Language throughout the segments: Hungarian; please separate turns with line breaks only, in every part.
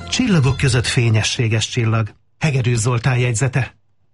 Csillagok között fényességes csillag. Hegedűs Zoltán jegyzete.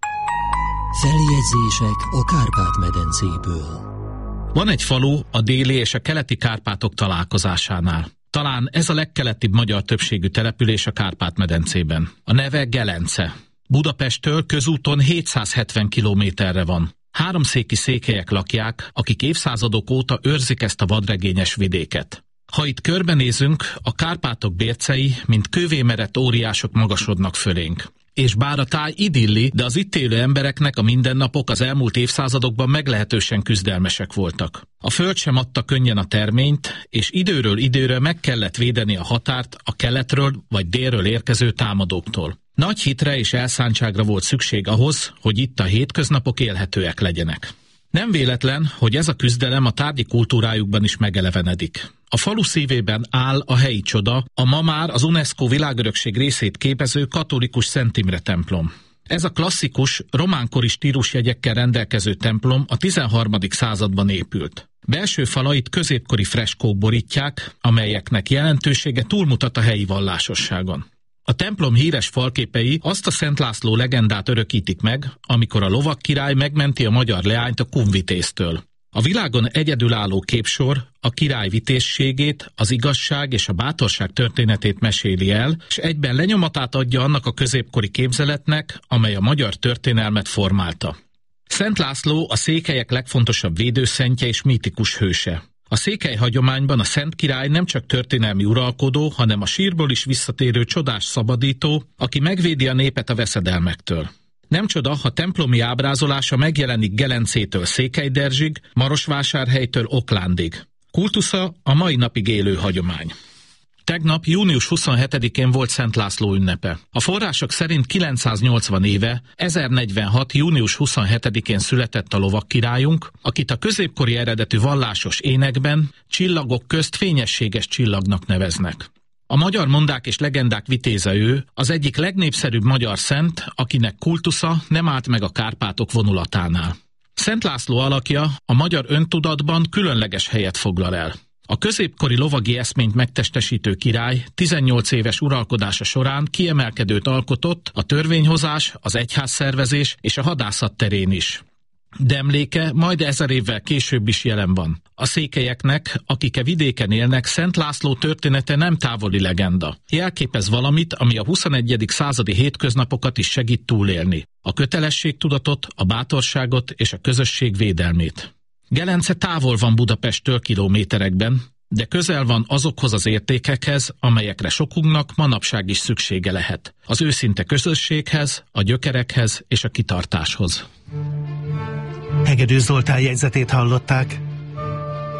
Feljegyzések a Kárpát-medencéből.
Van egy falu a déli és a keleti Kárpátok találkozásánál. Talán ez a legkeletibb magyar többségű település a Kárpát-medencében. A neve Gelence. Budapesttől közúton 770 kilométerre van. Háromszéki székelyek lakják, akik évszázadok óta őrzik ezt a vadregényes vidéket. Ha itt körbenézünk, a Kárpátok bércei, mint kővémerett óriások magasodnak fölénk. És bár a táj idilli, de az itt élő embereknek a mindennapok az elmúlt évszázadokban meglehetősen küzdelmesek voltak. A föld sem adta könnyen a terményt, és időről időre meg kellett védeni a határt a keletről vagy délről érkező támadóktól. Nagy hitre és elszántságra volt szükség ahhoz, hogy itt a hétköznapok élhetőek legyenek. Nem véletlen, hogy ez a küzdelem a tárgyi kultúrájukban is megelevenedik. A falu szívében áll a helyi csoda, a ma már az UNESCO világörökség részét képező katolikus Szent Imre templom. Ez a klasszikus, románkori stílusjegyekkel rendelkező templom a 13. században épült. Belső falait középkori freskók borítják, amelyeknek jelentősége túlmutat a helyi vallásosságon. A templom híres falképei azt a Szent László legendát örökítik meg, amikor a lovagkirály megmenti a magyar leányt a kunvitéztől. A világon egyedülálló képsor a király vitézségét, az igazság és a bátorság történetét meséli el, és egyben lenyomatát adja annak a középkori képzeletnek, amely a magyar történelmet formálta. Szent László a székelyek legfontosabb védőszentje és mítikus hőse. A székely hagyományban a Szent Király nem csak történelmi uralkodó, hanem a sírból is visszatérő csodás szabadító, aki megvédi a népet a veszedelmektől. Nem csoda, ha templomi ábrázolása megjelenik Gelencétől Székelyderzsig, Marosvásárhelytől Oklándig. Kultusza a mai napig élő hagyomány. Tegnap, június 27-én volt Szent László ünnepe. A források szerint 980 éve, 1046. június 27-én született a lovagkirályunk, akit a középkori eredetű vallásos énekben csillagok közt fényességes csillagnak neveznek. A magyar mondák és legendák vitéze ő, az egyik legnépszerűbb magyar szent, akinek kultusza nem állt meg a Kárpátok vonulatánál. Szent László alakja a magyar öntudatban különleges helyet foglal el. A középkori lovagi eszményt megtestesítő király 18 éves uralkodása során kiemelkedőt alkotott a törvényhozás, az egyházszervezés és a hadászat terén is. De emléke majd 1000 évvel később is jelen van. A székelyeknek, akik vidéken élnek, Szent László története nem távoli legenda. Jelképez valamit, ami a 21. századi hétköznapokat is segít túlélni. A kötelességtudatot, a bátorságot és a közösség védelmét. Gelence távol van Budapesttől kilométerekben, de közel van azokhoz az értékekhez, amelyekre sokunknak manapság is szüksége lehet. Az őszinte közösséghez, a gyökerekhez és a kitartáshoz.
Hegedűs Zoltán jegyzetét hallották.